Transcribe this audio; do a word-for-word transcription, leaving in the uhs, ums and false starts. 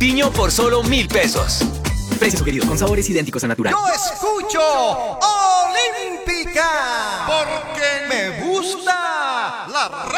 Piño por solo mil pesos. Precio sugerido con sabores idénticos a natural. Yo escucho Olímpica porque me gusta la